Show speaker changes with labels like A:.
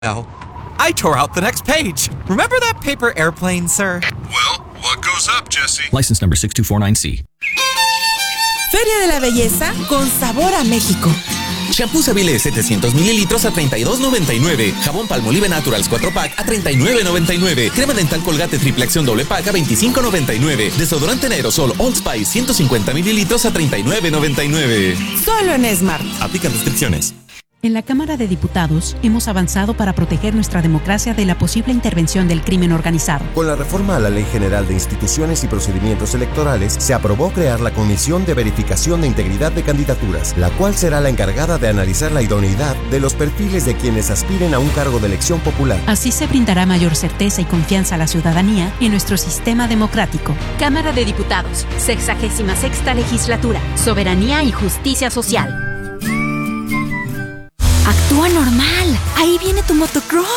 A: Well, I tore out the next page. Remember that paper airplane, sir?
B: Well, what goes up, Jesse?
C: License number 6249C.
D: Feria de la Belleza con sabor a México.
E: Shampoo Savile 700 mililitros a $32.99. Jabón Palmolive Naturals 4-pack a $39.99. Crema dental Colgate triple acción doble pack a $25.99. Desodorante en aerosol Old Spice 150 mililitros a $39.99.
D: Solo en Smart.
E: Aplican restricciones.
F: En la Cámara de Diputados hemos avanzado para proteger nuestra democracia de la posible intervención del crimen organizado.
G: Con la reforma a la Ley General de Instituciones y Procedimientos Electorales, se aprobó crear la Comisión de Verificación de Integridad de Candidaturas, la cual será la encargada de analizar la idoneidad de los perfiles de quienes aspiren a un cargo de elección popular.
F: Así se brindará mayor certeza y confianza a la ciudadanía en nuestro sistema democrático.
H: Cámara de Diputados, 66ª Legislatura, Soberanía y Justicia Social.
I: Actúa normal. Ahí viene tu motocross.